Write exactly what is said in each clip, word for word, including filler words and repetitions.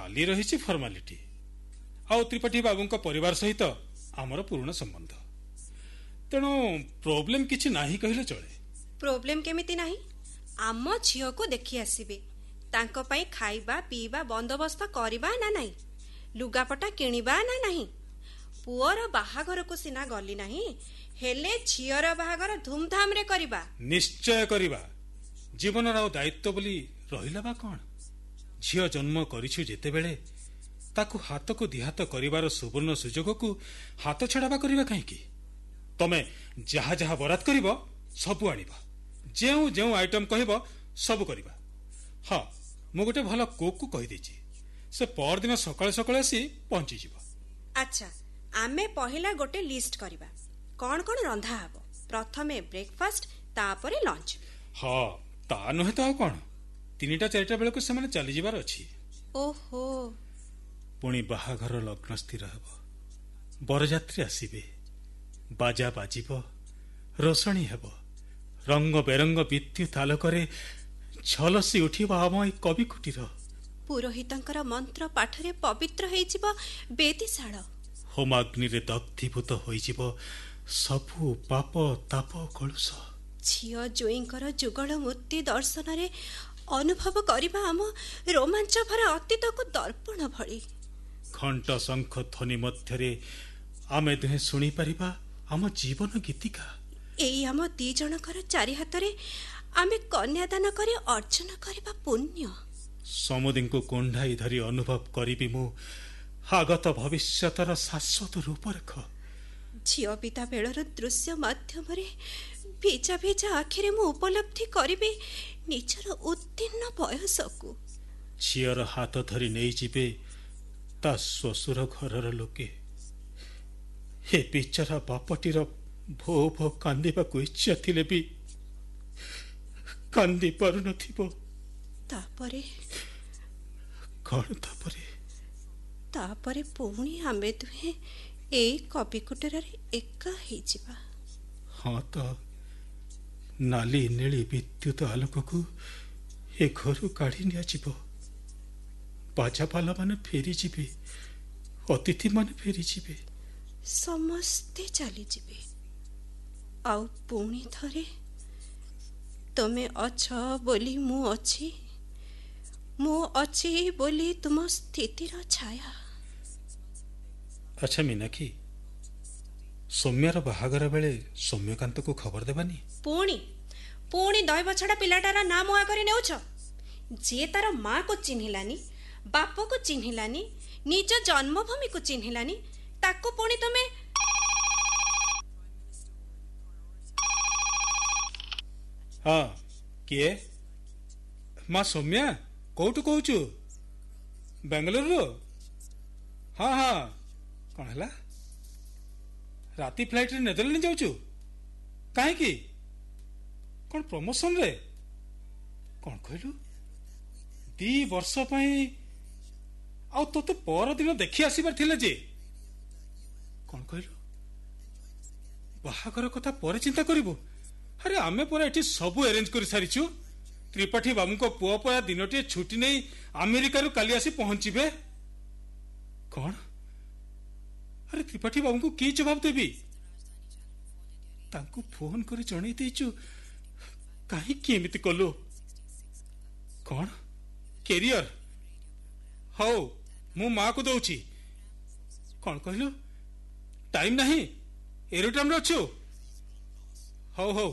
खाली रही फॉर्मालिटी आउ त्रिपाठी बाबू परिवार सहित आमर पुराना संबंध तेणु प्रोब्लेम किछि नाही कहले चले। प्रोब्लेम केमिति नाही आम झियो को देखि आसीबे तांको पई खाइबा पीबा बंदोबस्त करबा ना नाही लुगापटा किनिबा ना नाही पुअर बाहाघर को सिना गली नाही हेले झियर बाहाघर धूमधाम रे करबा निश्चय करबा जीवन रो दायित्व बोली रहिला बा कोन झियो जन्म करिछु जेते बेले ताकू हाथ को दिहात करिवार सुवर्ण सुजोग को हाथ छड़ाबा करबा काहे की तमे जहा जहा बरात करिवो सब आनिबा जेउ जेउ आइटम कहबो सब करबा। हां मु गोटे भलो कुक को कहि देछि से पर दिन सकाळ सकाळ आसी पहुंची जिवो। अच्छा आमे पहिला गोटे लिस्ट करबा कोन कोन रंधा हबो प्रथमे ब्रेकफास्ट तापरे लंच। हां ता नहे तो कोन तीनटा चारटा बेले को से माने चली जिबार अछि। ओहो पुणी बाहाघर लग्न स्थिर हेब बरजात्री आसीबे बाजा बाजिब रोषणी हेब रंग बेरंग विद्युत आलोकरे झलसी उठिब आम ए कवि कुटीर पुरोहितंकर मंत्र पाठरे पवित्र हेजिब बेदीशाळ होमाग्नि रे दग्धीभूत होइजिब सबु पाप ताप कलुष झियो जोईंकर जुगल मूर्ति दर्शन रे अनुभव करिबा आम रोमांच भरा अतीत को दर्पण भଳି घंट शंख ध्वनि मध्यरे आमे दुहे सुनी परिबा आम जीवन गीतिका एई आम दी जनकर चारि हातरे आमे कन्यादान करे अर्जन करबा पुण्य समुदिं को कोंढाई धरी अनुभव करिबि मु आगत भविष्यतर शाश्वत रूपरेख झियो पिता बेलर दृश्य माध्यम रे भेजा भेजा आखिरे मु उपलब्धि करिबे निजर उत्तीर्ण बयस को झियर हाथ धरी नहीं जिबे ता श्वशुर घरर लोके हे बिचारा बापटीर भो भो कांदिबा को इच्छा थिले भी कांदी पारु नथिबो तापरे कौन तापरे तापरे पुणी आमे दुहे ए कवि कुटीर रे एका हे जिबा। हाँ तो नाली नीली विद्युत आलोक को ए घर काढ़ी निया जिवो बाजापाला माने फेरी जिबे अतिथि माने फेरी जिबे समस्ते चली जिबे आउ पुणी थरे तमे अछ बोली मु अछि मु अछि बोली तुम स्थितिर छाया। अच्छा मीनाक्षी सौम्यार बाहागर बेले सौम्यकांत को खबर देबानी पुणी पुणी दैव छड़ा पिलाटार नाम आगरे नेउछ जे तार माँ को चिन्हिलानी बाप को चिन्हिलानी निज जन्मभूमि को चिन्हिलानी ताको पुणी तमे हाँ किए माँ सौम्या कोठु कहूचु बेंगलुरु हाँ हाँ कौन है राति फ्लाइट रे नेदरलैंड जाऊचु काहे की कौन प्रमोशन रे कौन कहलु दी वर्ष पई आ तोते पर दिन देखि आसीबार थिले जे कौन कहलु बाहागर कथा पर चिंता करिवो अरे आमे पर एठी सब अरेंज कर सारिछु त्रिपाठी बाबू को पुआ पया दिनटे छुट्टी नहीं अमेरिका रु काली आसी पहुंचीबे कौन अरे त्रिपाठी बाबू को की जवाब देबी तांको फोन कर जणई देचु काहे की एमिति कलो कौन कैरियर हो मु माँ को दउची कौन कहलु टाइम नहीं एरोटाइम रे अछु हो हो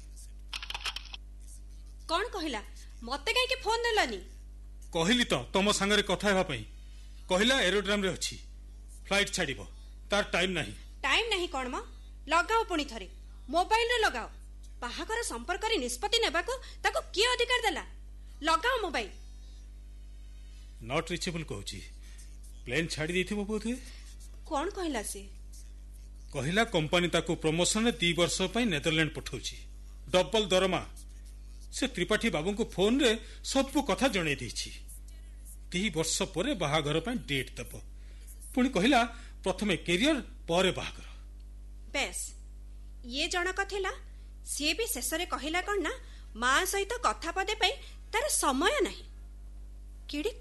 कौन कहिला मते काहे के फोन देलानी कहली तो तम संगे कथा हेबा पई कहला एरोड्राम रे अछि फ्लाइट छाड़िबो तार टाइम नहीं टाइम नहीं कौन मा लगाओ पुणी थरे मोबाइल रे लगाओ बाहागर संपर्क रे निष्पत्ति नेबा को ताको की अधिकार देला लगाओ मोबाइल नॉट रीचेबल कहूची प्लेन छाड़ी देथिबो बोधे कौन कहला से कहला कंपनी ताको प्रमोशन रे दी वर्ष पई नेदरलैंड पठाउची डबल दरमा से त्रिपाठी बाबू को फोन रे सब कथा जणे देछि दी वर्ष परे बाहागर पई डेट दबो पुणी कहला प्रथमे कैरियर परे बाहागर बेस ये जनक थिला सी भी शेष रे कहला कौन ना मां सहित कथा पदे पई तार समय नहीं किड़ी